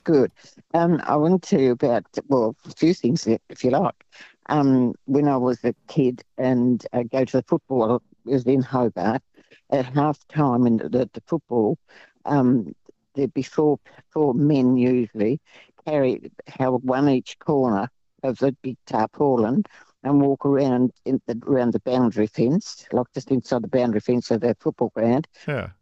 good. I want to tell you about, well, a few things if you like. When I was a kid and go to the football, it was in Hobart, at half time in the football, um, there'd be four men usually held one each corner of the big tarpaulin and walk around around the boundary fence, like just inside the boundary fence of their football ground, Yeah.